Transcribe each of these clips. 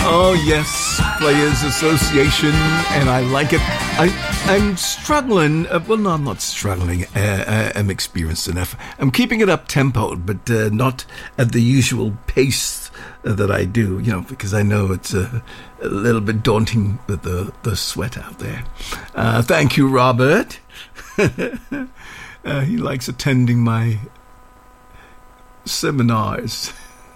Oh, yes, Players Association, and I like it. I'm struggling. Well, no, I'm not struggling. I'm experienced enough. I'm keeping it up-tempoed, but not at the usual pace that I do, because I know it's a little bit daunting with the sweat out there. Thank you, Robert. He likes attending my seminars.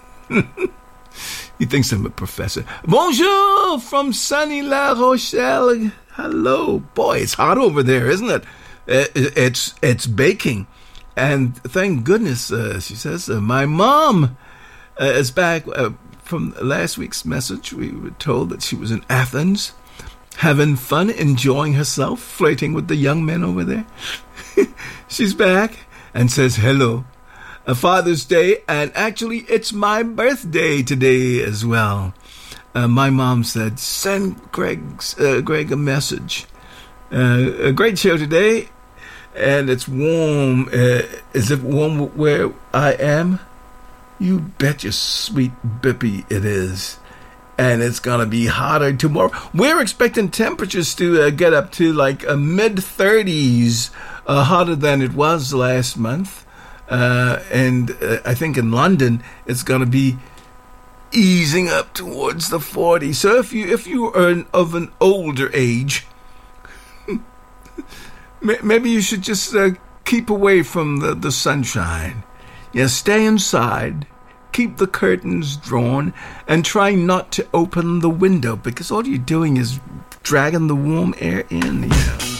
He thinks I'm a professor. Bonjour from sunny La Rochelle. Hello. Boy, it's hot over there, isn't it? It's baking. And thank goodness, she says, my mom is back from last week's message. We were told that she was in Athens, having fun, enjoying herself, flirting with the young men over there. She's back and says hello. A Father's Day, and actually it's my birthday today as well. My mom said, send Greg a message. A great show today, and it's warm. Is it warm where I am? You bet your sweet bippy it is. And it's going to be hotter tomorrow. We're expecting temperatures to get up to like mid-30s, hotter than it was last month. And I think in London it's going to be easing up towards the 40s. So if you are of an older age, maybe you should just keep away from the sunshine. Yeah, stay inside, keep the curtains drawn, and try not to open the window, because all you're doing is dragging the warm air in.